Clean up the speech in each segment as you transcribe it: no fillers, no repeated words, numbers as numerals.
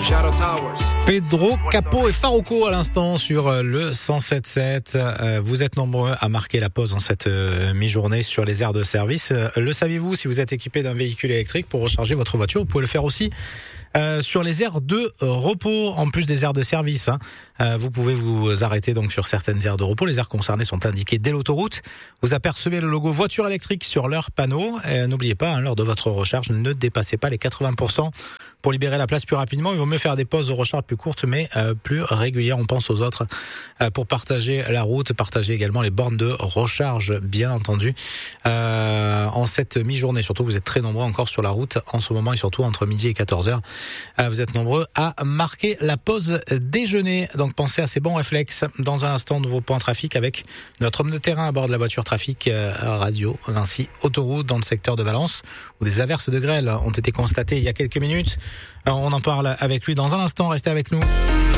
Shadow Towers. Pedro Capó et Farruko à l'instant sur le 107.7. Vous êtes nombreux à marquer la pause en cette mi-journée sur les aires de service. Le saviez-vous, si vous êtes équipé d'un véhicule électrique pour recharger votre voiture, vous pouvez le faire aussi sur les aires de repos, en plus des aires de service. Vous pouvez vous arrêter donc sur certaines aires de repos. Les aires concernées sont indiquées dès l'autoroute. Vous apercevez le logo voiture électrique sur leur panneau. N'oubliez pas, lors de votre recharge, ne dépassez pas les 80%. Pour libérer la place plus rapidement, il vaut mieux faire des pauses de recharge plus courtes mais plus régulières. On pense aux autres pour partager la route, partager également les bornes de recharge, bien entendu. En cette mi-journée, surtout, vous êtes très nombreux encore sur la route en ce moment et surtout entre midi et 14h. Vous êtes nombreux à marquer la pause déjeuner. Donc pensez à ces bons réflexes. Dans un instant, nouveau point trafic avec notre homme de terrain à bord de la voiture trafic radio Vinci Autoroute dans le secteur de Valence où des averses de grêle ont été constatées il y a quelques minutes. Alors, on en parle avec lui dans un instant. Restez avec nous.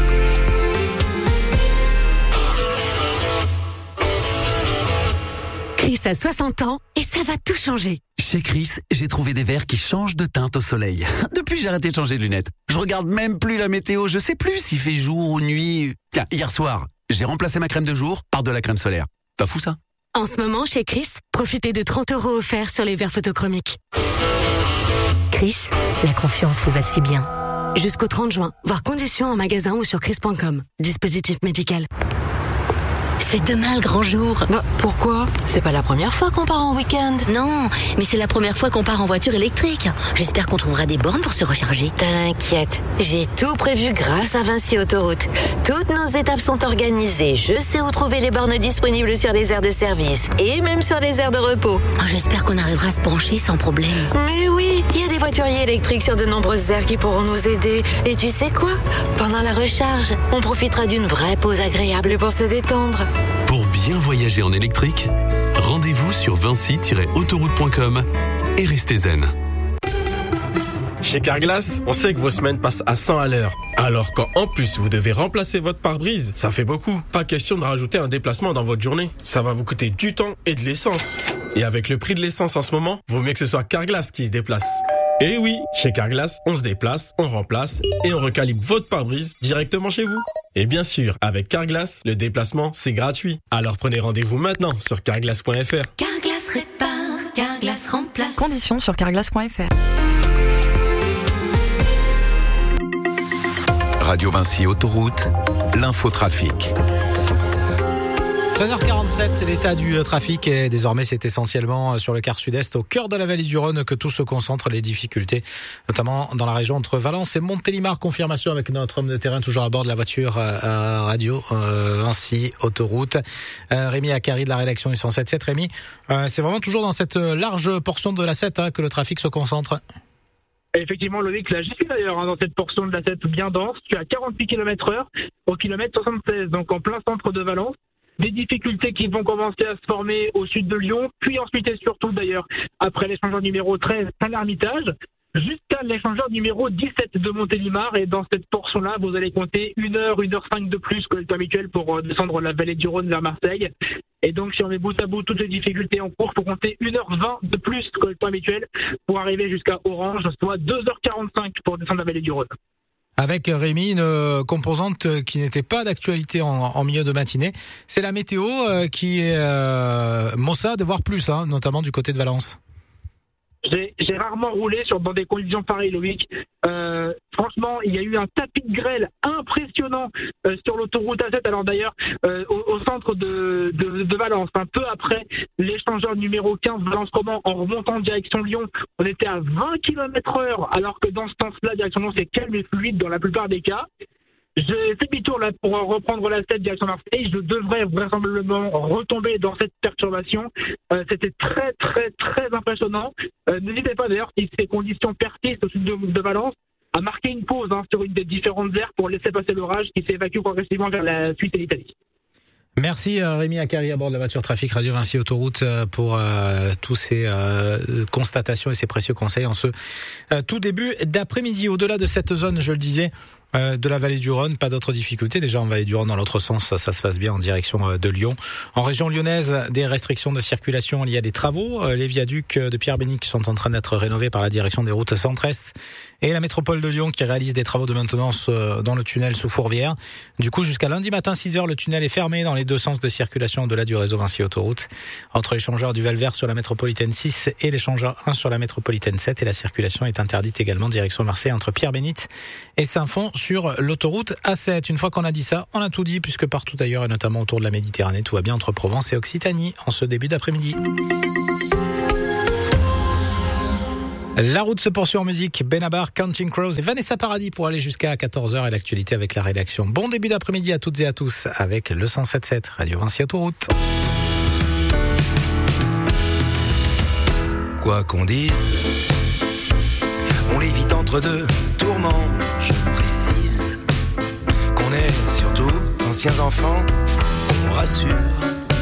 Chris a 60 ans et ça va tout changer. Chez Chris, j'ai trouvé des verres qui changent de teinte au soleil. Depuis, j'ai arrêté de changer de lunettes. Je regarde même plus la météo. Je sais plus s'il fait jour ou nuit. Tiens, hier soir, j'ai remplacé ma crème de jour par de la crème solaire. Pas fou ça? En ce moment, chez Chris, profitez de 30 € offerts sur les verres photochromiques. Chris, la confiance vous va si bien. Jusqu'au 30 juin, voir conditions en magasin ou sur chris.com. Dispositif médical. C'est demain le grand jour. Bah, pourquoi? C'est pas la première fois qu'on part en week-end. Non, mais c'est la première fois qu'on part en voiture électrique. J'espère qu'on trouvera des bornes pour se recharger. T'inquiète, j'ai tout prévu grâce à Vinci Autoroute. Toutes nos étapes sont organisées. Je sais où trouver les bornes disponibles sur les aires de service et même sur les aires de repos. Oh, j'espère qu'on arrivera à se pencher sans problème. Mais oui, il y a des voituriers électriques sur de nombreuses aires qui pourront nous aider. Et tu sais quoi? Pendant la recharge, on profitera d'une vraie pause agréable pour se détendre. Pour bien voyager en électrique, rendez-vous sur vinci-autoroute.com et restez zen. Chez Carglass, on sait que vos semaines passent à 100 à l'heure. Alors quand en plus vous devez remplacer votre pare-brise, ça fait beaucoup. Pas question de rajouter un déplacement dans votre journée. Ça va vous coûter du temps et de l'essence. Et avec le prix de l'essence en ce moment, vaut mieux que ce soit Carglass qui se déplace. Et oui, chez Carglass, on se déplace, on remplace et on recalibre votre pare-brise directement chez vous. Et bien sûr, avec Carglass, le déplacement, c'est gratuit. Alors prenez rendez-vous maintenant sur carglass.fr. Carglass répare, Carglass remplace. Conditions sur carglass.fr. Radio Vinci Autoroute, l'infotrafic. 13h47, c'est l'état du trafic et désormais c'est essentiellement sur le quart sud-est, au cœur de la vallée du Rhône, que tout se concentre, les difficultés, notamment dans la région entre Valence et Montélimar. Confirmation avec notre homme de terrain toujours à bord de la voiture radio Vinci Autoroute. Rémi Akari de la rédaction du 107.7. Rémi, c'est vraiment toujours dans cette large portion de la 7 que le trafic se concentre. Effectivement, Loïc, là, j'y suis d'ailleurs dans cette portion de la 7 bien dense. Tu as 48 km/h au kilomètre 76, donc en plein centre de Valence. Des difficultés qui vont commencer à se former au sud de Lyon, puis ensuite et surtout d'ailleurs après l'échangeur numéro 13 à l'Ermitage, jusqu'à l'échangeur numéro 17 de Montélimar. Et dans cette portion-là, vous allez compter 1h05 de plus que le temps habituel pour descendre la vallée du Rhône vers Marseille. Et donc, si on met bout à bout toutes les difficultés en cours, il faut compter 1h20 de plus que le temps habituel pour arriver jusqu'à Orange, soit 2h45 pour descendre la vallée du Rhône. Avec Rémi, une composante qui n'était pas d'actualité en milieu de matinée, c'est la météo qui est maussade, voire plus, notamment du côté de Valence. J'ai rarement roulé dans des conditions pareilles, Loïc. Franchement, il y a eu un tapis de grêle impressionnant sur l'autoroute A7. Alors d'ailleurs, au centre de Valence, un peu après l'échangeur numéro 15 Valence-Roman, en remontant en direction Lyon, on était à 20 km/h, alors que dans ce sens-là, direction Lyon, c'est calme et fluide dans la plupart des cas. J'ai fait demi-tour là pour reprendre la 7 direction Marseille. Je devrais vraisemblablement retomber dans cette perturbation. C'était très très très impressionnant. N'hésitez pas d'ailleurs, si ces conditions persistent au sud de Valence, à marquer une pause sur une des différentes aires pour laisser passer l'orage qui s'évacue progressivement vers la Suisse et l'Italie. Merci Rémi Akari à bord de la voiture trafic Radio Vinci Autoroute pour tous ces constatations et ces précieux conseils en ce tout début d'après-midi. Au-delà de cette zone, je le disais, De la vallée du Rhône, pas d'autres difficultés. Déjà en vallée du Rhône, dans l'autre sens, ça se passe bien en direction de Lyon. En région lyonnaise, des restrictions de circulation liées à des travaux. Les viaducs de Pierre-Bénite sont en train d'être rénovés par la direction des routes centre-est. Et la métropole de Lyon qui réalise des travaux de maintenance dans le tunnel sous Fourvière. Du coup, jusqu'à lundi matin 6h, le tunnel est fermé dans les deux sens de circulation au-delà du réseau Vinci Autoroute. Entre l'échangeur du Val-Vert sur la métropolitaine 6 et l'échangeur 1 sur la métropolitaine 7. Et la circulation est interdite également direction Marseille entre Pierre-Bénite et Saint-Fond sur l'autoroute A7. Une fois qu'on a dit ça, on a tout dit puisque partout ailleurs et notamment autour de la Méditerranée, tout va bien entre Provence et Occitanie en ce début d'après-midi. La route se poursuit en musique. Benabar, Counting Crows et Vanessa Paradis pour aller jusqu'à 14h et l'actualité avec la rédaction. Bon début d'après-midi à toutes et à tous avec le 107.7 Radio Vinci Autoroute. Quoi qu'on dise, on l'évite entre deux tourments. Je précise qu'on est surtout anciens enfants, on rassure.